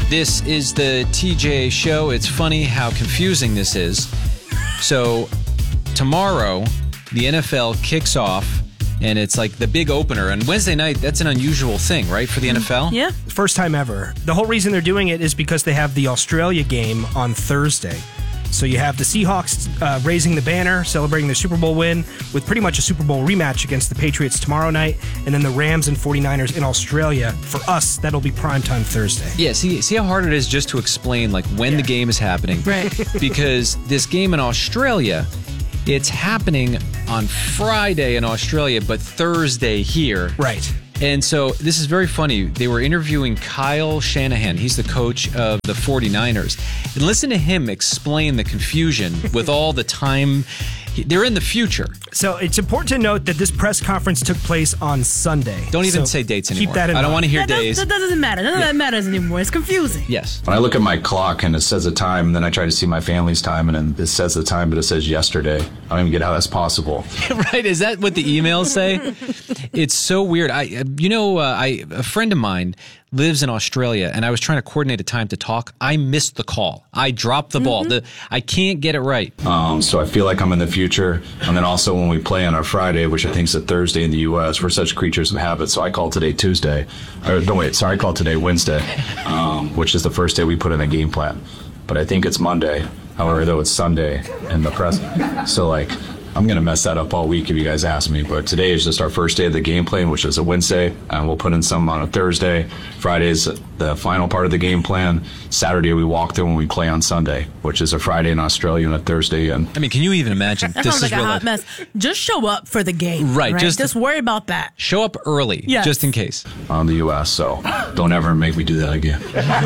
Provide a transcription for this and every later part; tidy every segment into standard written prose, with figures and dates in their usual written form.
This is the TJ Show. It's funny how confusing this is. So tomorrow, the NFL kicks off, and it's like the big opener. And Wednesday night, that's an unusual thing, right, for the NFL? Yeah. First time ever. The whole reason they're doing it is because they have the Australia game on Thursday. So you have the Seahawks raising the banner, celebrating their Super Bowl win with pretty much a Super Bowl rematch against the Patriots tomorrow night, and then the Rams and 49ers in Australia. For us, that'll be primetime Thursday. Yeah, see how hard it is just to explain like when the game is happening. Right. Because this game in Australia, it's happening on Friday in Australia, but Thursday here. Right. And so this is very funny. They were interviewing Kyle Shanahan. He's the coach of the 49ers. And listen to him explain the confusion with all the time. They're in the future. So it's important to note that this press conference took place on Sunday. Don't even So say dates anymore. Keep that in I don't mind. want to hear days. That doesn't matter. None of that matters anymore. It's confusing. Yes. When I look at my clock and it says a time, and then I try to see my family's time, and then it says the time, but it says yesterday. I don't even get how that's possible. Right? Is that what the emails say? It's so weird. A friend of mine lives in Australia, and I was trying to coordinate a time to talk. I missed the call. I dropped the ball. I can't get it right. So I feel like I'm in the future. And then also when we play on our Friday, which I think is a Thursday in the U.S., we're such creatures of habit. So I call today Tuesday. I call today Wednesday, which is the first day we put in a game plan. But I think it's Monday. However, though, it's Sunday in the press. So, I'm going to mess that up all week if you guys ask me. But today is just our first day of the game plan, which is a Wednesday. And we'll put in some on a Thursday. Friday is the final part of the game plan. Saturday, we walk through when we play on Sunday, which is a Friday in Australia and a Thursday. And I mean, can you even imagine? That sounds like a hot mess. Just show up for the game. Right. Just worry about that. Show up early, just in case. On the U.S., so don't ever make me do that again.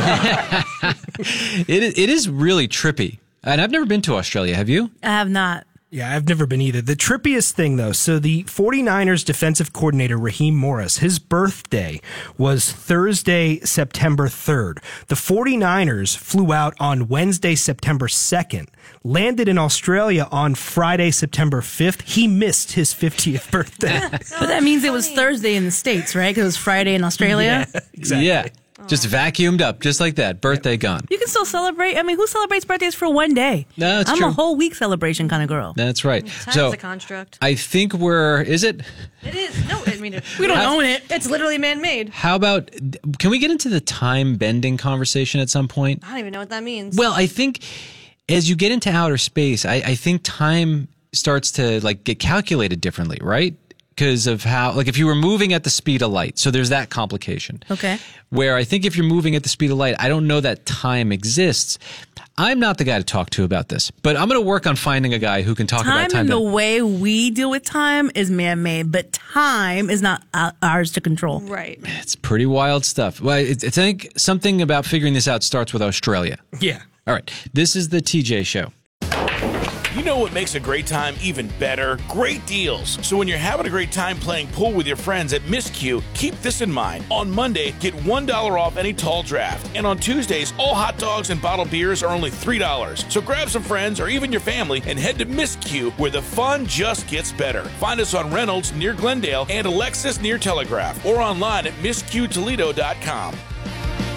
It is really trippy. And I've never been to Australia. Have you? I have not. Yeah, I've never been either. The trippiest thing, though, so the 49ers defensive coordinator, Raheem Morris, his birthday was Thursday, September 3rd. The 49ers flew out on Wednesday, September 2nd, landed in Australia on Friday, September 5th. He missed his 50th birthday. But that means it was Thursday in the States, right? Because it was Friday in Australia. Yeah, exactly. Yeah. Just vacuumed up, just like that. Birthday gone. You can still celebrate. I mean, who celebrates birthdays for one day? No, that's I'm true. a whole week celebration kind of girl. That's right. Time So is a construct. I think is it? It is. No, I mean, We don't own it. it's literally man-made. How about, can we get into the time bending conversation at some point? I don't even know what that means. Well, I think as you get into outer space, I think time starts to get calculated differently, right? Because of how, if you were moving at the speed of light, so there's that complication. Okay. Where I think if you're moving at the speed of light, I don't know that time exists. I'm not the guy to talk to about this, but I'm going to work on finding a guy who can talk about time. And the way we deal with time is man-made, but time is not ours to control. right. It's pretty wild stuff. Well, I think something about figuring this out starts with Australia. Yeah. All right. This is the TJ Show. You know what makes a great time even better? Great deals. So when you're having a great time playing pool with your friends at Miss Q, keep this in mind. On Monday, get $1 off any tall draft. And on Tuesdays, all hot dogs and bottled beers are only $3. So grab some friends or even your family and head to Miss Q, where the fun just gets better. Find us on Reynolds near Glendale and Alexis near Telegraph, or online at MissQToledo.com.